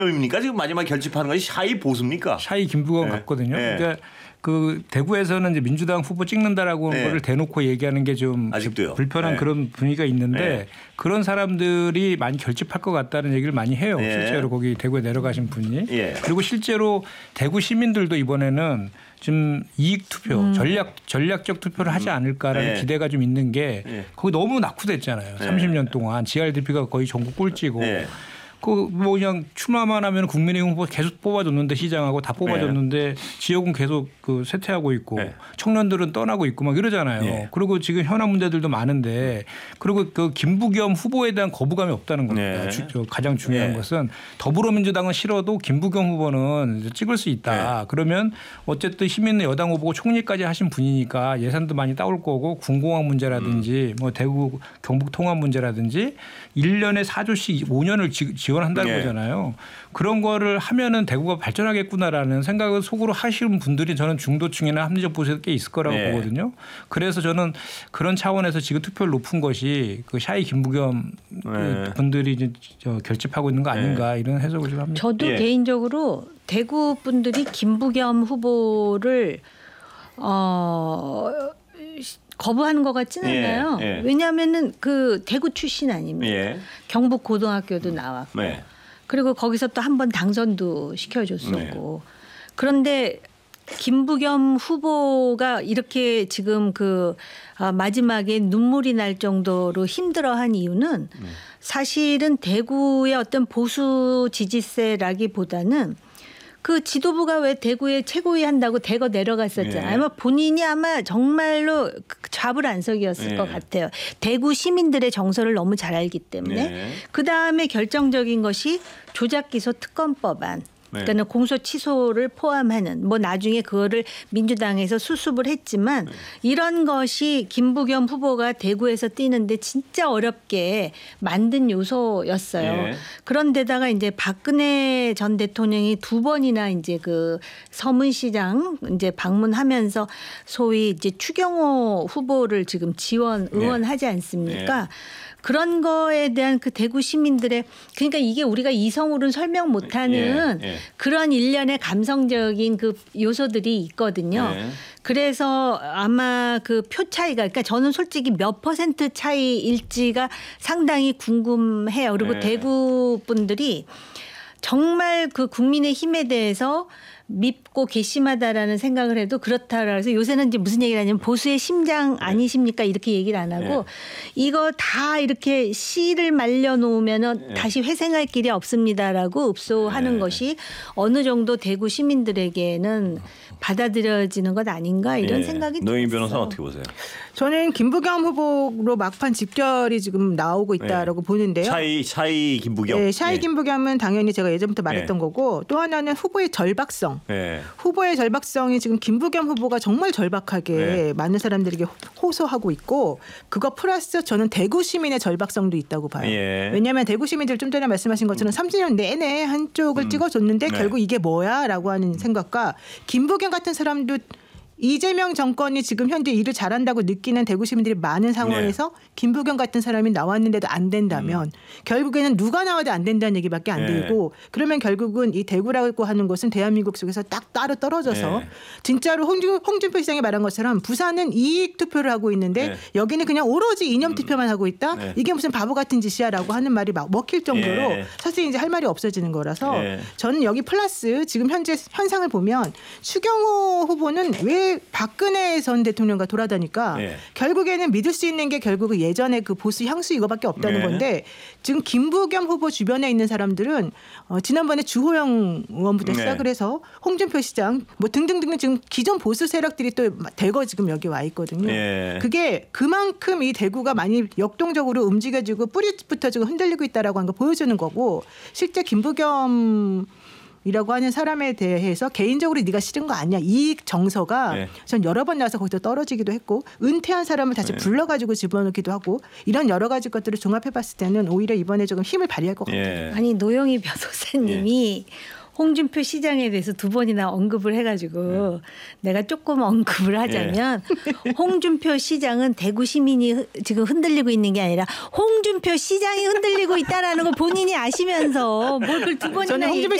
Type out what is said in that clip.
입니까 지금 마지막 결집하는 것이 샤이 보수입니까? 샤이 김부겸 같거든요. 그러니까 그 대구에서는 이제 민주당 후보 찍는다라고 거를 대놓고 얘기하는 게 좀 불편한 그런 분위기가 있는데 그런 사람들이 많이 결집할 것 같다는 얘기를 많이 해요. 실제로 거기 대구에 내려가신 분이. 그리고 실제로 대구 시민들도 이번에는 좀 이익 투표, 전략적 투표를 하지 않을까라는 기대가 좀 있는 게 거기 너무 낙후됐잖아요. 30년 동안 GRDP가 거의 전국 꼴찌고. 그 뭐 그냥 출마만 하면 국민의힘 후보 계속 뽑아줬는데 시장하고 다 뽑아줬는데 지역은 계속 그 쇠퇴하고 있고 청년들은 떠나고 있고 막 이러잖아요. 그리고 지금 현안 문제들도 많은데 그리고 그 김부겸 후보에 대한 거부감이 없다는 겁니다. 가장 중요한 것은 더불어민주당은 싫어도 김부겸 후보는 찍을 수 있다. 그러면 어쨌든 힘 있는 여당 후보고 총리까지 하신 분이니까 예산도 많이 따올 거고 군공항 문제라든지 뭐 대구 경북 통합 문제라든지 1년에 4조씩 5년을 지원한다는 거잖아요. 그런 거를 하면은 대구가 발전하겠구나라는 생각을 속으로 하시는 분들이 저는 중도층이나 합리적 보수에 꽤 있을 거라고 보거든요. 그래서 저는 그런 차원에서 지금 투표를 높은 것이 그 샤이 김부겸 분들이 이제 결집하고 있는 거 아닌가 이런 해석을 좀 합니다. 저도 개인적으로 대구 분들이 김부겸 후보를 거부하는 것 같지는 않아요. 왜냐하면은 그 대구 출신 아닙니까? 경북 고등학교도 나왔고 그리고 거기서 또 한 번 당선도 시켜줬었고 그런데 김부겸 후보가 이렇게 지금 그 마지막에 눈물이 날 정도로 힘들어한 이유는 사실은 대구의 어떤 보수 지지세라기보다는 그 지도부가 왜 대구에 최고위 한다고 대거 내려갔었잖아요. 아마 본인이 아마 정말로 좌불안석이었을 것 같아요. 대구 시민들의 정서를 너무 잘 알기 때문에. 그다음에 결정적인 것이 조작기소 특검법안. 그러니까 공소 취소를 포함하는 뭐 나중에 그거를 민주당에서 수습을 했지만 이런 것이 김부겸 후보가 대구에서 뛰는데 진짜 어렵게 만든 요소였어요. 그런데다가 이제 박근혜 전 대통령이 2번이나 이제 그 서문시장 이제 방문하면서 소위 이제 추경호 후보를 지금 응원하지 않습니까? 그런 거에 대한 그 대구 시민들의 그러니까 이게 우리가 이성으로는 설명 못하는 그런 일련의 감성적인 그 요소들이 있거든요. 그래서 아마 그 표 차이가 그러니까 저는 솔직히 몇 퍼센트 차이일지가 상당히 궁금해요. 그리고 대구 분들이 정말 그 국민의힘에 대해서 밉고 괘씸하다라는 생각을 해도 그렇다라 해서 요새는 이제 무슨 얘기를 하냐면 보수의 심장 아니십니까 이렇게 얘기를 안 하고 이거 다 이렇게 씨를 말려놓으면 다시 회생할 길이 없습니다라고 읍소하는 것이 어느 정도 대구 시민들에게는 받아들여지는 것 아닌가 이런 생각이 들었어요. 노영희 변호사는 어떻게 보세요? 저는 김부겸 후보로 막판 집결이 지금 나오고 있다라고 보는데요. 샤이 김부겸. 네, 샤이 김부겸은 당연히 제가 예전부터 말했던 거고 또 하나는 후보의 절박성. 후보의 절박성이 지금 김부겸 후보가 정말 절박하게 많은 사람들에게 호소하고 있고 그거 플러스 저는 대구 시민의 절박성도 있다고 봐요. 왜냐하면 대구 시민들 좀 전에 말씀하신 것처럼 30년 내내 한쪽을 찍어줬는데 결국 이게 뭐야 라고 하는 생각과 김부겸 같은 사람도 이재명 정권이 지금 현재 일을 잘한다고 느끼는 대구 시민들이 많은 상황에서 김부겸 같은 사람이 나왔는데도 안 된다면 결국에는 누가 나와도 안 된다는 얘기밖에 안 들고 그러면 결국은 이 대구라고 하는 것은 대한민국 속에서 딱 따로 떨어져서 진짜로 홍준표 시장이 말한 것처럼 부산은 이익 투표를 하고 있는데 여기는 그냥 오로지 이념 투표만 하고 있다. 이게 무슨 바보 같은 짓이야라고 하는 말이 막 먹힐 정도로 사실 이제 할 말이 없어지는 거라서 저는 여기 플러스 지금 현재 현상을 보면 추경호 후보는 왜 박근혜 전 대통령과 돌아다니까 결국에는 믿을 수 있는 게 결국 예전에 그 보수 향수 이거밖에 없다는 건데 지금 김부겸 후보 주변에 있는 사람들은 지난번에 주호영 의원부터 시작을 해서 홍준표 시장 뭐 등등등 지금 기존 보수 세력들이 또 대거 지금 여기 와 있거든요. 그게 그만큼 이 대구가 많이 역동적으로 움직여지고 뿌리부터 지금 흔들리고 있다라고 하는 거 보여주는 거고 실제 김부겸 이라고 하는 사람에 대해서 개인적으로 네가 싫은 거 아니야. 이 정서가 전 여러 번 나와서 거기서 떨어지기도 했고 은퇴한 사람을 다시 불러가지고 집어넣기도 하고 이런 여러 가지 것들을 종합해봤을 때는 오히려 이번에 조금 힘을 발휘할 것 같아요. 아니 노영희 변호사님이 홍준표 시장에 대해서 2번이나 언급을 해가지고 내가 조금 언급을 하자면 홍준표 시장은 대구 시민이 지금 흔들리고 있는 게 아니라 홍준표 시장이 흔들리고 있다라는 걸 본인이 아시면서 뭘 그걸 2번이나